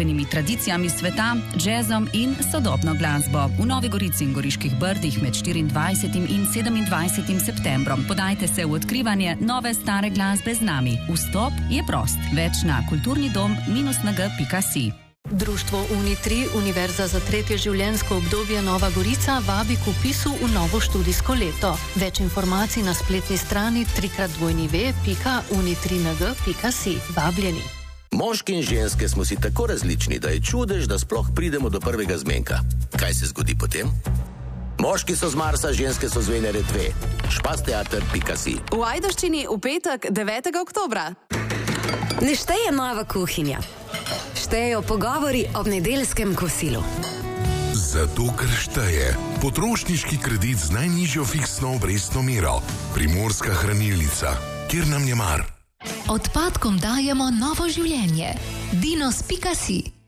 glasbenimi tradicijami sveta, džezom in sodobno glasbo. V Novi Gorici in Goriških Brdih med 24. in 27. septembrom. Podajte se v odkrivanje nove stare glasbe z nami. Vstop je prost. Več na kulturnidom-nag.si. Društvo Uni3, Univerza za tretje življenjsko obdobje Nova Gorica, vabi k vpisu v novo študijsko leto. Več informacij na spletni strani www.uni3nag.si. Vabljeni. Moški in ženske smo si tako različni, da je čudež, da sploh pridemo do prvega zmenka. Kaj se zgodi potem? Moški so z Marsa, ženske so z Venere 2. Špasteater.si. V Ajdovščini v petek 9. oktobra. Ne šteje nova kuhinja. Štejejo pogovori ob nedeljskem kosilu. Zato, ker šteje potrošniški kredit z najnižjo fiksno obrestno mero. Primorska hranilnica, kjer nam je mar. Odpadkom dajemo novo življenje. Dinos.si